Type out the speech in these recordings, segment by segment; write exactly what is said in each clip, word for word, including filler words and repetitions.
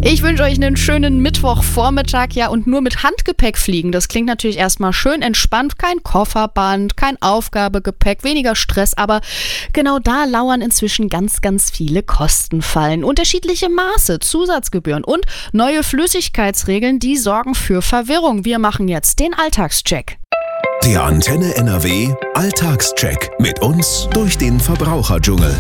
Ich wünsche euch einen schönen Mittwochvormittag, ja, und nur mit Handgepäck fliegen. Das klingt natürlich erstmal schön entspannt, kein Kofferband, kein Aufgabegepäck, weniger Stress, aber genau da lauern inzwischen ganz, ganz viele Kostenfallen. Unterschiedliche Maße, Zusatzgebühren und neue Flüssigkeitsregeln, die sorgen für Verwirrung. Wir machen jetzt den Alltagscheck. Der Antenne N R W Alltagscheck mit uns durch den Verbraucherdschungel.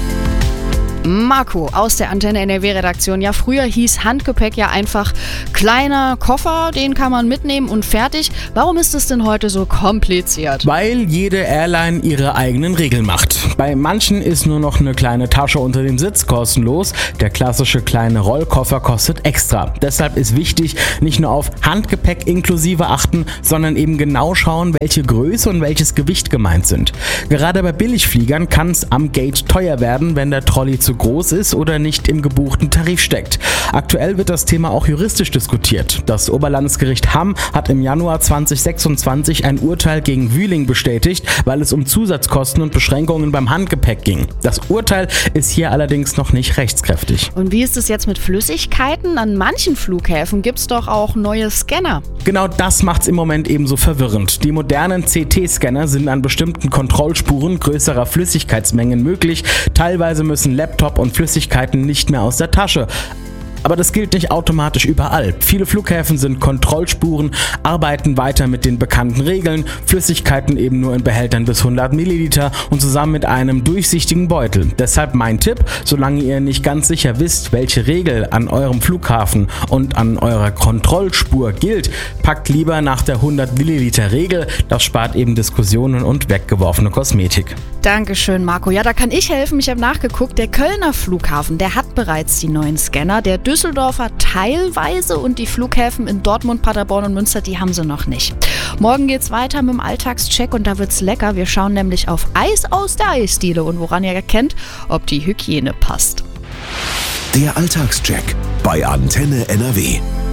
Marco aus der Antenne N R W-Redaktion. Ja, früher hieß Handgepäck ja einfach kleiner Koffer, den kann man mitnehmen und fertig. Warum ist es denn heute so kompliziert? Weil jede Airline ihre eigenen Regeln macht. Bei manchen ist nur noch eine kleine Tasche unter dem Sitz kostenlos. Der klassische kleine Rollkoffer kostet extra. Deshalb ist wichtig, nicht nur auf Handgepäck inklusive achten, sondern eben genau schauen, welche Größe und welches Gewicht gemeint sind. Gerade bei Billigfliegern kann es am Gate teuer werden, wenn der Trolley zu groß ist oder nicht im gebuchten Tarif steckt. Aktuell wird das Thema auch juristisch diskutiert. Das Oberlandesgericht Hamm hat im Januar zwanzig sechsundzwanzig ein Urteil gegen Wühling bestätigt, weil es um Zusatzkosten und Beschränkungen beim Handgepäck ging. Das Urteil ist hier allerdings noch nicht rechtskräftig. Und wie ist es jetzt mit Flüssigkeiten? An manchen Flughäfen gibt es doch auch neue Scanner. Genau das macht es im Moment ebenso verwirrend. Die modernen C T-Scanner sind an bestimmten Kontrollspuren größerer Flüssigkeitsmengen möglich. Teilweise müssen Laptops und Flüssigkeiten nicht mehr aus der Tasche. Aber das gilt nicht automatisch überall. Viele Flughäfen sind Kontrollspuren, arbeiten weiter mit den bekannten Regeln, Flüssigkeiten eben nur in Behältern bis hundert Milliliter und zusammen mit einem durchsichtigen Beutel. Deshalb mein Tipp, solange ihr nicht ganz sicher wisst, welche Regel an eurem Flughafen und an eurer Kontrollspur gilt, packt lieber nach der hundert Milliliter Regel. Das spart eben Diskussionen und weggeworfene Kosmetik. Dankeschön, Marco. Ja, da kann ich helfen. Ich habe nachgeguckt. Der Kölner Flughafen, der hat bereits die neuen Scanner. Der Düsseldorfer teilweise und die Flughäfen in Dortmund, Paderborn und Münster, die haben sie noch nicht. Morgen geht's weiter mit dem Alltagscheck und da wird's lecker. Wir schauen nämlich auf Eis aus der Eisdiele und woran ihr erkennt, ob die Hygiene passt. Der Alltagscheck bei Antenne N R W.